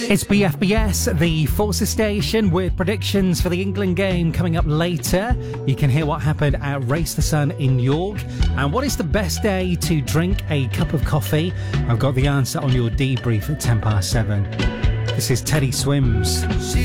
It's BFBS, the Forces station, with predictions for the England game coming up later. You can hear what happened at Race the Sun in York. And what is the best day to drink a cup of coffee? I've got the answer on your debrief at 7:10. This is Teddy Swims.